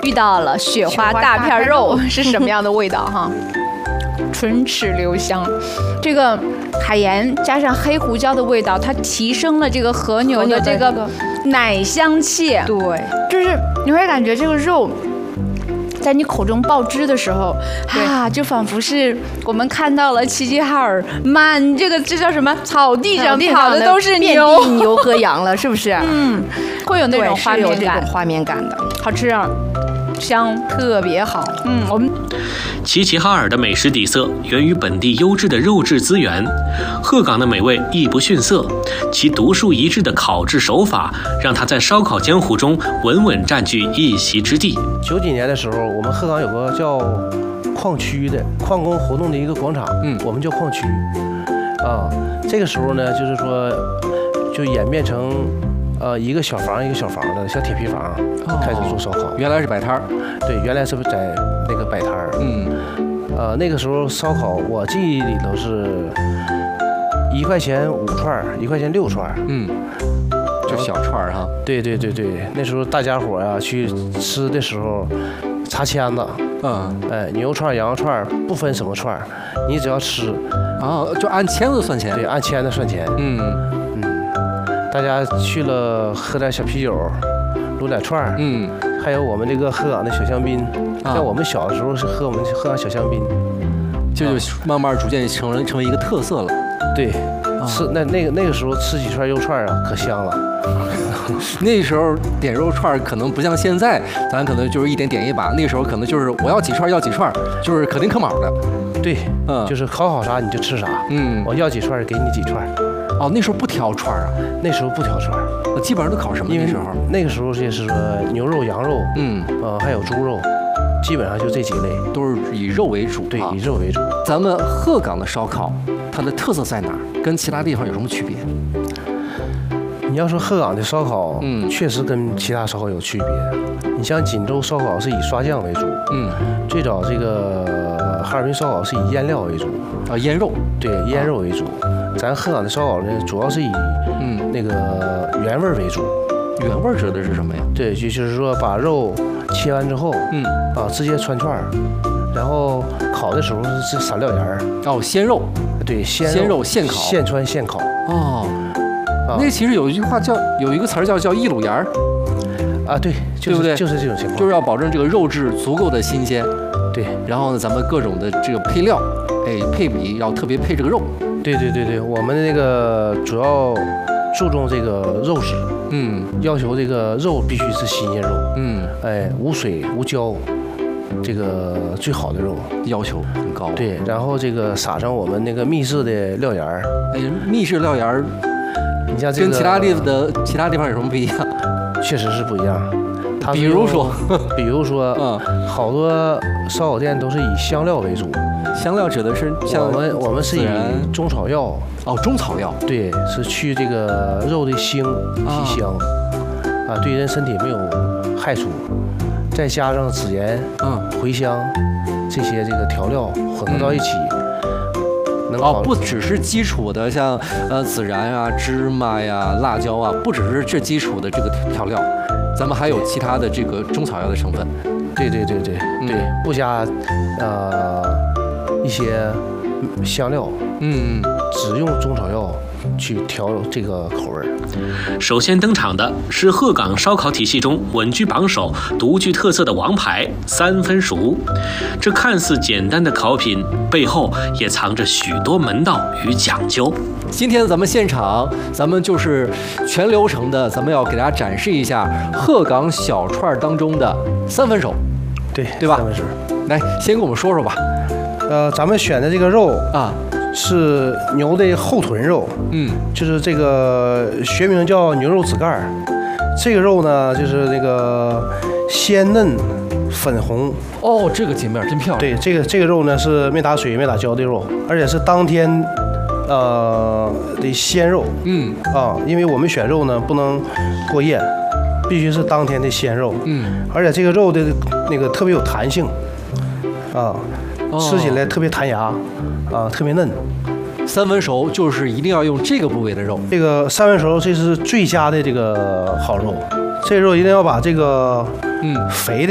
遇到了雪花大片肉是什么样的味道哈？唇齿留香，这个海盐加上黑胡椒的味道，它提升了这个和牛的这个奶香气。 对， 就是你会感觉这个肉在你口中爆汁的时候啊，就仿佛是我们看到了齐齐哈尔满这叫什么草地上跑的都是牛，牛和羊了，是不是？ 会有那种画面感， 有这种画面感的， 好吃啊，香，特别好。我们齐齐哈尔的美食底色源于本地优质的肉质资源，鹤岗的美味亦不逊色，其独树一帜的烤制手法让它在烧烤江湖中稳稳占据一席之地。 90几年的时候，我们鹤岗有个叫矿区的矿工活动的一个广场，我们叫矿区啊。这个时候呢，就是说就演变成一个小房一个小房的小铁皮房，开始做烧烤。 原来是摆摊儿， 对，原来是在那个摆摊儿。那个时候烧烤，我记忆里头是1块钱5串，1块钱6串。 就小串儿哈。 对，那时候大家伙啊去吃的时候，插签子。牛串、羊肉串不分什么串，你只要吃， 就按签子算钱。 对，按签子算钱。大家去了喝点小啤酒，撸点串儿，还有我们这个鹤岗的小香槟，在我们小的时候是喝我们鹤岗小香槟， 就慢慢逐渐成为一个特色了。 对，吃那个时候吃几串肉串啊，可香了。 那时候点肉串可能不像现在，咱可能就是一点一把，那时候可能就是我要几串，就是可丁可卯的。 对，就是烤啥你就吃啥，我要几串给你几串。 那时候不挑串啊， 那时候不挑串， 基本上都烤什么？ 那个时候就是说牛肉、羊肉，还有猪肉，基本上就这几类， 都是以肉为主。 对，以肉为主。 咱们鹤岗的烧烤，它的特色在哪儿？跟其他地方有什么区别？ 你要说鹤岗的烧烤，确实跟其他烧烤有区别。你像锦州烧烤是以刷酱为主，最早这个哈尔滨烧烤是以腌料为主， 腌肉， 对，腌肉为主。咱鹤岗的烧烤呢，主要是以那个原味为主。 原味指的是什么呀？ 对，就是说把肉切完之后，直接穿串儿，然后烤的时候是撒料盐儿。 鲜肉。 对， 鲜肉现烤， 现穿现烤。 那其实有一句话有一个词儿叫一卤盐儿。 对， 对不对？ 就是这种情况， 就是要保证这个肉质足够的新鲜。 对， 然后呢，咱们各种的这个配料，配比要特别配这个肉。 对，我们的那个主要注重这个肉质，要求这个肉必须是新鲜肉，无水无胶，这个最好的肉要求很高。 对，然后这个撒上我们那个秘制的料盐儿。 秘制料盐儿， 你像这个跟其他地方有什么不一样？ 确实是不一样。 比如说， 好多烧烤店都是以香料为主。 香料指的是像我们是以中草药。 中草药。对， 是去这个肉的腥提香，对人身体没有害处，再加上孜然、茴香这些这个调料混合到一起。 不只是基础的像孜然啊、芝麻呀、辣椒啊，不只是这基础的这个调料，咱们还有其他的这个中草药的成分。 对，不加一些香料，只用中草药去调这个口味。 首先登场的是鹤岗烧烤体系中稳居榜首、独具特色的王牌3分熟。这看似简单的烤品背后也藏着许多门道与讲究。 今天咱们现场，咱们就是全流程的，咱们要给大家展示一下鹤岗小串当中的3分熟，对吧？3分熟。来，先跟我们说说吧。 咱们选的这个肉是牛的后臀肉，就是这个学名叫牛肉子盖。这个肉呢，就是那个鲜嫩粉红。 这个截面真漂亮。 对，这个肉呢是没打水没打胶的肉，而且是当天的鲜肉。因为我们选肉呢不能过夜，必须是当天的鲜肉。而且这个肉的那个特别有弹性，吃起来特别弹牙，特别嫩。 3分熟就是一定要用这个部位的肉。 这个3分熟这是最佳的这个好肉，这个肉一定要把这个肥的